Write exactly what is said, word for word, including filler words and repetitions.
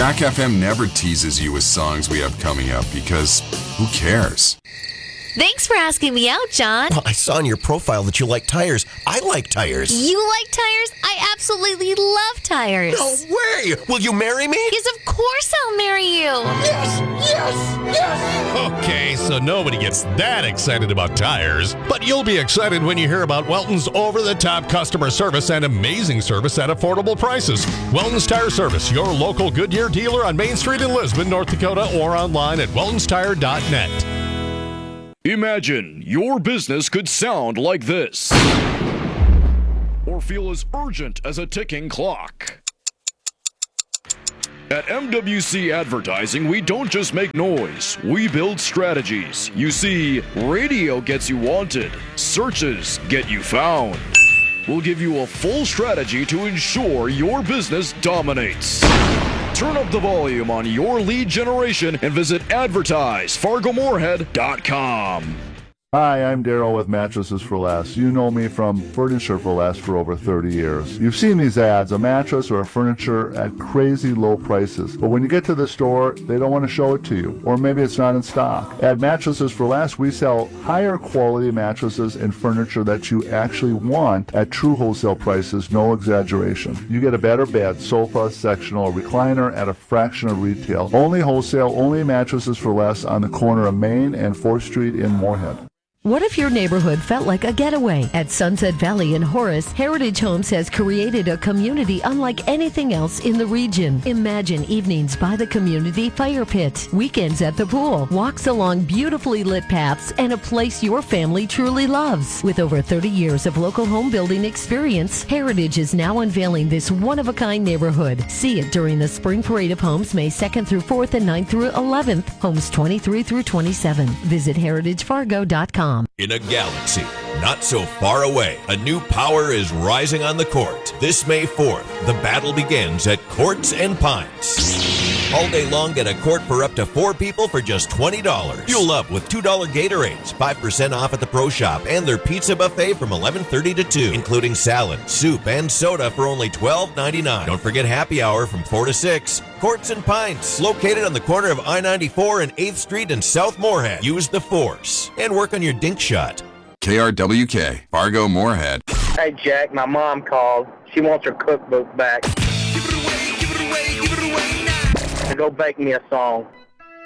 Jack F M never teases you with songs we have coming up because who cares? Thanks for asking me out, John. Well, I saw in your profile that you like tires. I like tires. You like tires? I absolutely love tires. No way! Will you marry me? Yes, of course I'll marry you. Yes, yes, yes! Okay, so nobody gets that excited about tires, but you'll be excited when you hear about Welton's over-the-top customer service and amazing service at affordable prices. Welton's Tire Service, your local Goodyear dealer on Main Street in Lisbon, North Dakota, or online at weltons tire dot net. Imagine your business could sound like this, or feel as urgent as a ticking clock. At M W C Advertising, we don't just make noise, we build strategies. You see, radio gets you wanted, searches get you found. We'll give you a full strategy to ensure your business dominates. Turn up the volume on your lead generation and visit advertise fargo moorhead dot com. Hi, I'm Daryl with Mattresses for Less. You know me from Furniture for Less for over thirty years. You've seen these ads, a mattress or a furniture at crazy low prices. But when you get to the store, they don't want to show it to you. Or maybe it's not in stock. At Mattresses for Less, we sell higher quality mattresses and furniture that you actually want at true wholesale prices, no exaggeration. You get a better bed, sofa, sectional, or recliner at a fraction of retail. Only wholesale, only Mattresses for Less on the corner of Main and fourth Street in Moorhead. What if your neighborhood felt like a getaway? At Sunset Valley in Horace, Heritage Homes has created a community unlike anything else in the region. Imagine evenings by the community fire pit, weekends at the pool, walks along beautifully lit paths, and a place your family truly loves. With over thirty years of local home building experience, Heritage is now unveiling this one-of-a-kind neighborhood. See it during the Spring Parade of Homes, May second through fourth and ninth through eleventh, homes twenty-three through twenty-seven. Visit heritage fargo dot com. In a galaxy not so far away, a new power is rising on the court. This May fourth, the battle begins at Courts and Pints. All day long, get a quart for up to four people for just twenty dollars. Fuel up with two dollar Gatorades, five percent off at the Pro Shop, and their pizza buffet from eleven thirty to two, including salad, soup, and soda for only twelve ninety-nine. Don't forget happy hour from four to six. Courts and Pints, located on the corner of I ninety-four and eighth Street in South Moorhead. Use the force and work on your dink shot. K R W K, Fargo Moorhead. Hey, Jack, my mom called. She wants her cookbook back. Give it away, give it away, give it away now. So go bake me a song.